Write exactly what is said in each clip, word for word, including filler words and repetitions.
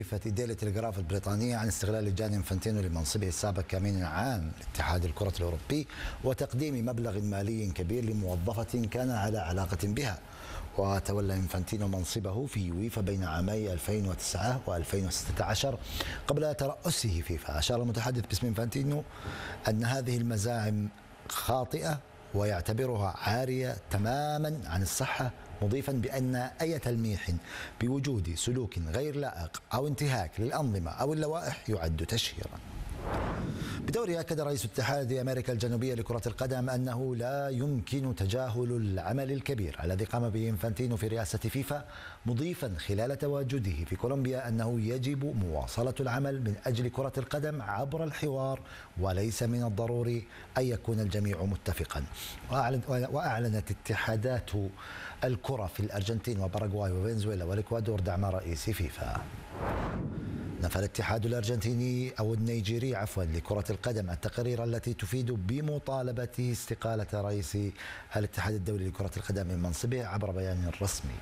ديلي تلغراف البريطانية عن استغلال جاني انفانتينو لمنصبه السابق كأمين عام لاتحاد الكرة الأوروبي وتقديم مبلغ مالي كبير لموظفة كان على علاقة بها. وتولى انفانتينو منصبه في يويفا بين عامي ألفين وتسعة وألفين وستة عشر قبل ترأسه فيفا. أشار المتحدث باسم انفانتينو أن هذه المزاعم خاطئة ويعتبرها عارية تماما عن الصحة، مضيفا بأن أي تلميح بوجود سلوك غير لائق أو انتهاك للأنظمة أو اللوائح يعد تشهيرا. بدوره أكد رئيس اتحاد أمريكا الجنوبية لكرة القدم أنه لا يمكن تجاهل العمل الكبير الذي قام به انفانتينو في رئاسة فيفا، مضيفا خلال تواجده في كولومبيا أنه يجب مواصلة العمل من أجل كرة القدم عبر الحوار وليس من الضروري أن يكون الجميع متفقا. وأعلنت اتحادات الكرة في الأرجنتين وباراغواي وفنزويلا والإكوادور دعم رئيس فيفا. نفى الاتحاد الأرجنتيني أو النيجيري عفوا لكرة القدم التقارير التي تفيد بمطالبته استقالة رئيس الاتحاد الدولي لكرة القدم من منصبه عبر بيان رسمي.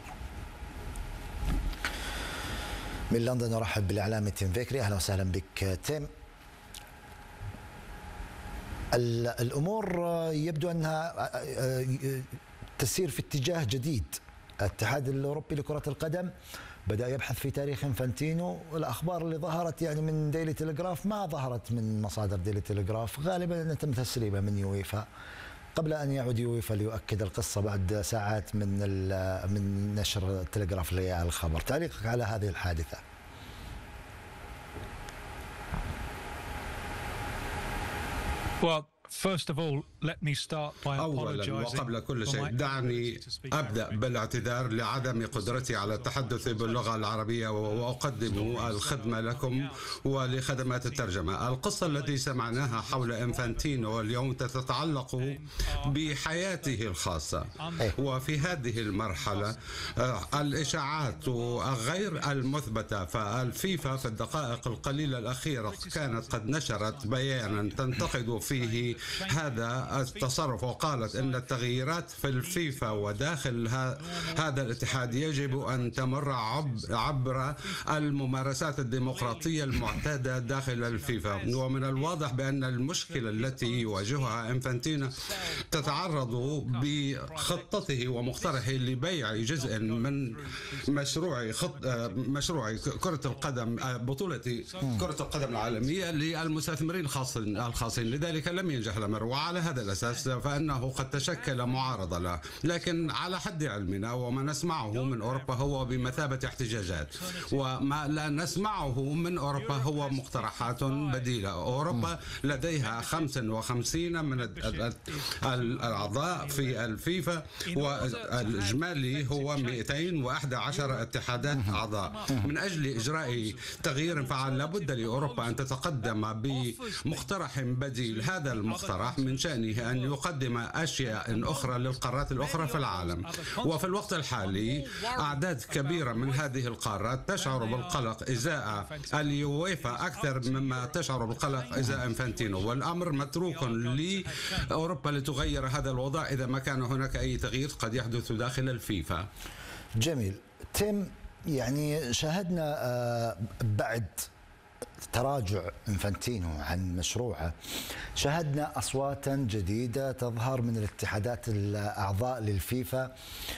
من لندن نرحب بالإعلامي تيم فيكري. أهلا وسهلا بك تيم. الأمور يبدو أنها تسير في اتجاه جديد. الاتحاد الأوروبي لكرة القدم بدأ يبحث في تاريخ انفانتينو، والأخبار اللي ظهرت يعني من ديلي تلغراف ما ظهرت من مصادر ديلي تلغراف، غالبا أنها تم تسريبها من يويفا قبل أن يعود يويفا ليؤكد القصة بعد ساعات من من نشر التلغراف الخبر. تعليقك على هذه الحادثة؟ Well, first of all, let me start by أولا وقبل كل شيء دعني أبدأ بالاعتذار لعدم قدرتي على التحدث باللغة العربية وأقدم الخدمة لكم ولخدمات الترجمة. القصة التي سمعناها حول انفانتينو اليوم تتعلق بحياته الخاصة، وفي هذه المرحلة الإشاعات غير المثبتة، فالفيفا في الدقائق القليلة الأخيرة كانت قد نشرت بيانا تنتقد فيه هذا التصرف، وقالت أن التغييرات في الفيفا وداخل هذا الاتحاد يجب أن تمر عبر الممارسات الديمقراطية المعتادة داخل الفيفا. ومن الواضح بأن المشكلة التي يواجهها انفانتينو تتعرض بخطته ومقترحه لبيع جزء من مشروع خط مشروع كرة القدم، بطولة كرة القدم العالمية للمستثمرين الخاصين. لذلك لم ينجح الأمر، وعلى هذا الأساس فإنه قد تشكل معارضة له. لكن على حد علمنا وما نسمعه من أوروبا هو بمثابة احتجاجات، وما لا نسمعه من أوروبا هو مقترحات بديلة. أوروبا لديها خمسة وخمسين من الأعضاء في الفيفا، والإجمالي هو مئتين وأحد عشر اتحادات أعضاء. من أجل إجراء تغيير فعال لابد لأوروبا أن تتقدم بمقترح بديل. هذا المقترح من شأنه أن يقدم أشياء أخرى للقارات الأخرى في العالم، وفي الوقت الحالي أعداد كبيرة من هذه القارات تشعر بالقلق إزاء اليويفا أكثر مما تشعر بالقلق إزاء انفانتينو، والأمر متروك لأوروبا لتغير هذا الوضع إذا ما كان هناك أي تغيير قد يحدث داخل الفيفا. جميل. تيم، يعني شاهدنا بعد تراجع انفانتينو عن مشروعه، شاهدنا أصواتا جديدة تظهر من الاتحادات الأعضاء للفيفا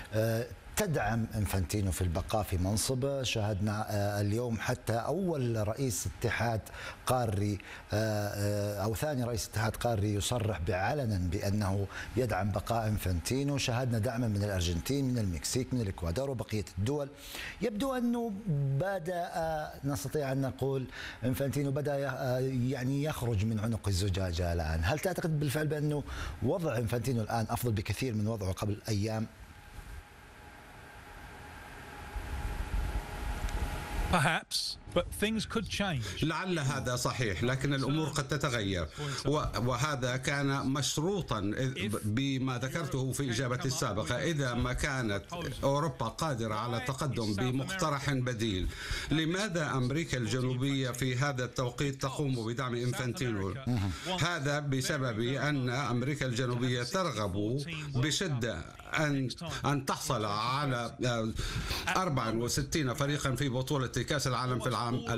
تدعم انفانتينو في البقاء في منصبه. شاهدنا اليوم حتى أول رئيس اتحاد قاري أو ثاني رئيس اتحاد قاري يصرح علنا بأنه يدعم بقاء انفانتينو. شاهدنا دعما من الأرجنتين، من المكسيك، من الإكوادور وبقية الدول. يبدو أنه بدأ نستطيع أن نقول انفانتينو بدأ يعني يخرج من عنق الزجاجة الآن. هل تعتقد بالفعل بأنه وضع انفانتينو الآن أفضل بكثير من وضعه قبل أيام؟ Perhaps, but things could change. لعل هذا صحيح، لكن الأمور قد تتغير، وهذا كان مشروطا بما ذكرته في إجابتي السابقة. إذا ما كانت أوروبا قادرة على التقدم بمقترح بديل، لماذا أمريكا الجنوبية في هذا التوقيت تقوم بدعم انفانتينو؟ هذا بسبب أن أمريكا الجنوبية ترغب بشدة أن أن تحصل على أربعة وستين فريقا في بطولة كأس العالم في العام